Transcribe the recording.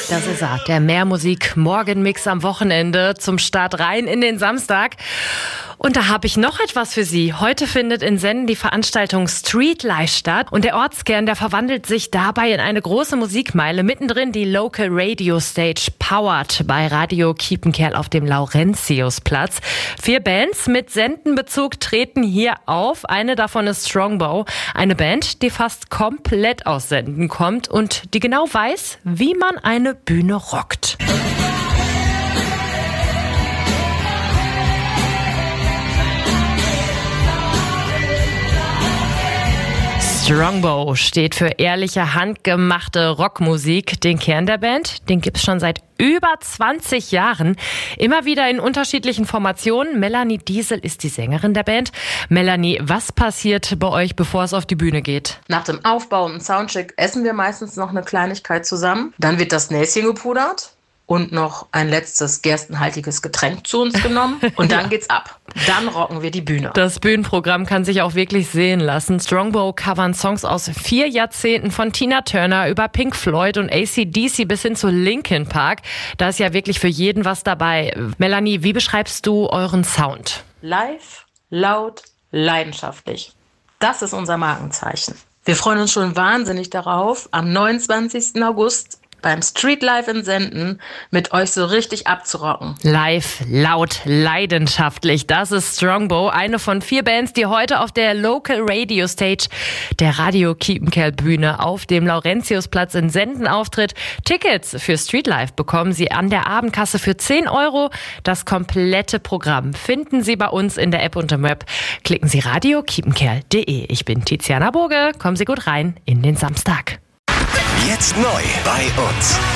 Das ist er, der Mehrmusik-Morgenmix am Wochenende zum Start rein in den Samstag. Und da habe ich noch etwas für Sie. Heute findet in Senden die Veranstaltung Street Life statt. Und der Ortskern, der verwandelt sich dabei in eine große Musikmeile. Mittendrin die Local Radio Stage Powered bei Radio Kiepenkerl auf dem Laurentiusplatz. 4 Bands mit Sendenbezug treten hier auf. Eine davon ist Strongbow. Eine Band, die fast komplett aus Senden kommt und die genau weiß, wie man eine Bühne rockt. Strongbow steht für ehrliche, handgemachte Rockmusik. Den Kern der Band, den gibt's schon seit über 20 Jahren. Immer wieder in unterschiedlichen Formationen. Melanie Diesel ist die Sängerin der Band. Melanie, was passiert bei euch, bevor es auf die Bühne geht? Nach dem Aufbau und Soundcheck essen wir meistens noch eine Kleinigkeit zusammen. Dann wird das Näschen gepudert und noch ein letztes gerstenhaltiges Getränk zu uns genommen. Und dann geht's ab. Dann rocken wir die Bühne. Das Bühnenprogramm kann sich auch wirklich sehen lassen. Strongbow covern Songs aus 4 Jahrzehnten von Tina Turner über Pink Floyd und AC/DC bis hin zu Linkin Park. Da ist ja wirklich für jeden was dabei. Melanie, wie beschreibst du euren Sound? Live, laut, leidenschaftlich. Das ist unser Markenzeichen. Wir freuen uns schon wahnsinnig darauf, am 29. August beim Street Life in Senden mit euch so richtig abzurocken. Live, laut, leidenschaftlich. Das ist Strongbow, eine von 4 Bands, die heute auf der Local Radio Stage der Radio Kiepenkerl Bühne auf dem Laurentiusplatz in Senden auftritt. Tickets für Street Life bekommen Sie an der Abendkasse für 10 €. Das komplette Programm finden Sie bei uns in der App und im Web. Klicken Sie radiokiepenkerl.de. Ich bin Tiziana Burge. Kommen Sie gut rein in den Samstag. Jetzt neu bei uns.